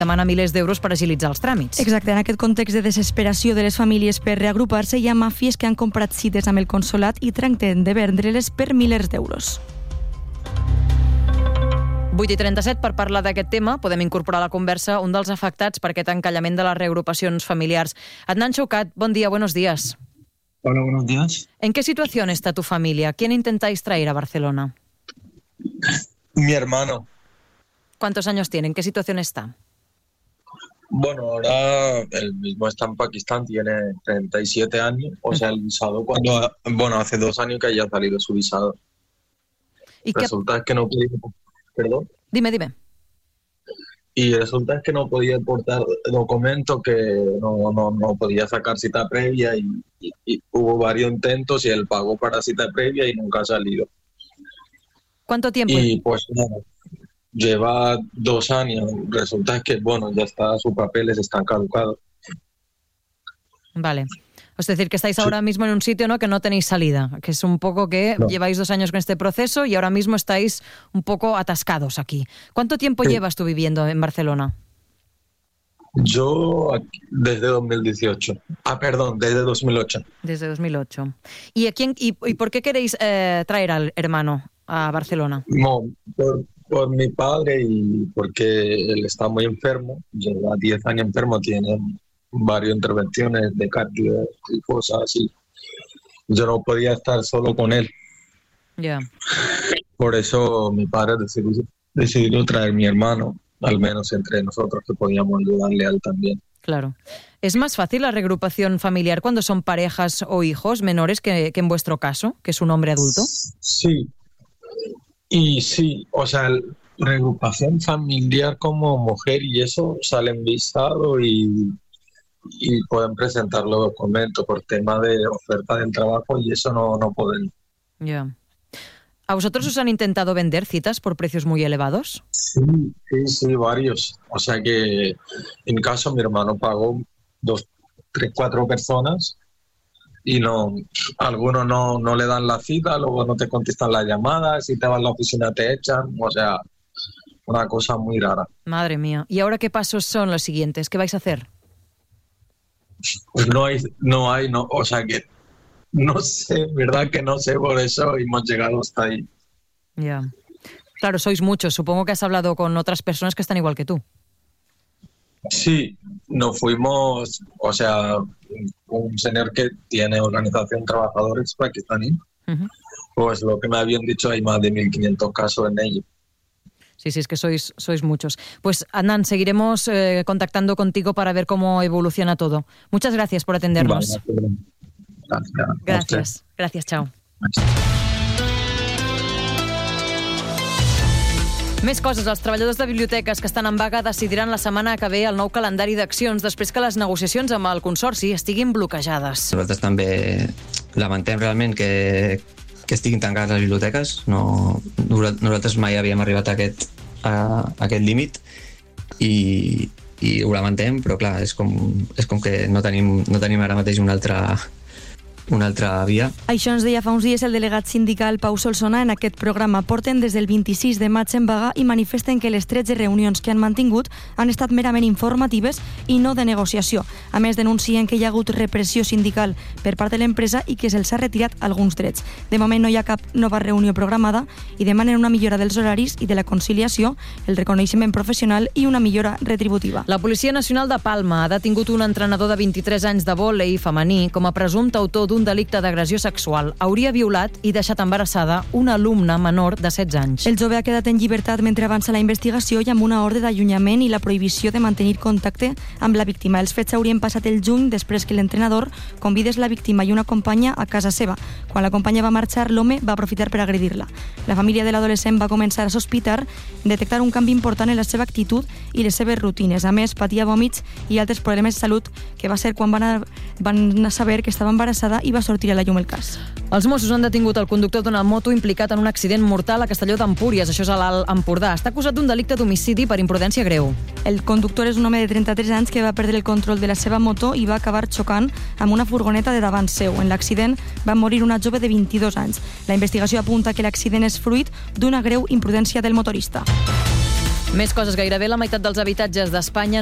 demana milers d'euros per agilitzar els tràmits. Exacte, en aquest context de desesperació de les famílies per reagrupar-se, hi ha màfies que han comprat cites amb el consolat i tracten de vendre-les per milers d'euros. 8:37, per parlar d'aquest tema, podem incorporar a la conversa un dels afectats per aquest encallament de les reagrupacions familiars. Adnan Choucat, bon dia, buenos días. Hola, buenos días. ¿En qué situación está tu familia? ¿Quién intentáis traer a Barcelona? Mi hermano. ¿Cuántos años tiene? ¿En qué situación está? Bueno, ahora él mismo está en Pakistán, tiene 37 años, o sea, el visado hace 2 años que haya salido su visado. ¿Y resulta que no podía... ¿Perdón? Dime. Y resulta que no podía aportar documento, que no podía sacar cita previa y hubo varios intentos y él pagó para cita previa y nunca ha salido. ¿Cuánto tiempo? Y pues nada, lleva 2 años. Resulta que, ya está, sus papeles están caducados. Vale. Es decir, que estáis ahora mismo en un sitio, ¿no?, que no tenéis salida, que es un poco que lleváis 2 años con este proceso y ahora mismo estáis un poco atascados aquí. ¿Cuánto tiempo llevas tú viviendo en Barcelona? Yo desde 2018. Desde 2008. Desde 2008. ¿Y por qué queréis traer al hermano a Barcelona? No, por mi padre y porque él está muy enfermo, lleva 10 años enfermo, tiene varias intervenciones de cardio y cosas así. Yo no podía estar solo con él. Ya. Por eso mi padre decidió traer a mi hermano, al menos entre nosotros, que podíamos ayudarle a él también. Claro. ¿Es más fácil la reagrupación familiar cuando son parejas o hijos menores que en vuestro caso, que es un hombre adulto? Sí. Y sí, o sea, reagrupación familiar como mujer y eso salen visado y pueden presentar los documentos por tema de oferta del trabajo y eso no pueden. Ya. ¿A vosotros os han intentado vender citas por precios muy elevados? Sí, varios. O sea que en caso mi hermano pagó 2, 3, 4 personas y algunos no le dan la cita, luego no te contestan las llamadas, si te vas a la oficina te echan, o sea, una cosa muy rara. Madre mía. ¿Y ahora qué pasos son los siguientes? ¿Qué vais a hacer? Pues o sea que no sé, verdad que no sé, por eso hemos llegado hasta ahí. Ya. Claro, sois muchos, supongo que has hablado con otras personas que están igual que tú. Sí, nos fuimos, o sea, un señor que tiene organización trabajadores pakistaní, pues lo que me habían dicho, hay más de 1.500 casos en ello. Sí, es que sois muchos. Pues, Adnan, seguiremos contactando contigo para ver cómo evoluciona todo. Muchas gracias por atendernos. Gracias, chao. Més coses. Els treballadors de biblioteques que estan en vaga decidiran la setmana que ve el nou calendari d'accions després que les negociacions amb el Consorci estiguin bloquejades. Nosaltres també lamentem realment que estiguin tancades les biblioteques. Nosaltres mai havíem arribat a aquest límit i ho lamentem, però clar, és com que no tenim ara mateix una altra via. Això ens deia fa uns dies el delegat sindical Pau Solsona en aquest programa. Porten des del 26 de maig en vaga i manifesten que les 13 reunions que han mantingut han estat merament informatives i no de negociació. A més, denuncien que hi ha hagut repressió sindical per part de l'empresa i que se'ls ha retirat alguns drets. De moment no hi ha cap nova reunió programada i demanen una millora dels horaris i de la conciliació, el reconeixement professional i una millora retributiva. La Policia Nacional de Palma ha detingut un entrenador de 23 anys de vòlei femení com a presumpte autor d'un delicte d'agressió sexual. Hauria violat i deixat embarassada una alumna menor de 16 anys. El jove ha quedat en llibertat mentre avança la investigació i amb una ordre d'allunyament i la prohibició de mantenir contacte amb la víctima. Els fets haurien passat el juny després que l'entrenador convidés la víctima i una companya a casa seva. Quan la companya va marxar, l'home va aprofitar per agredir-la. La família de l'adolescent va començar a sospitar, detectar un canvi important en la seva actitud i les seves rutines. A més, patia vòmits i altres problemes de salut, que va ser quan van saber que estava embarassada i va sortir a la llum el cas. Els Mossos han detingut el conductor d'una moto implicat en un accident mortal a Castelló d'Empúries, això és a l'Alt Empordà. Està acusat d'un delicte d'homicidi per imprudència greu. El conductor és un home de 33 anys que va perdre el control de la seva moto i va acabar xocant amb una furgoneta de davant seu. En l'accident va morir una jove de 22 anys. La investigació apunta que l'accident és fruit d'una greu imprudència del motorista. Més coses. Gairebé la meitat dels habitatges d'Espanya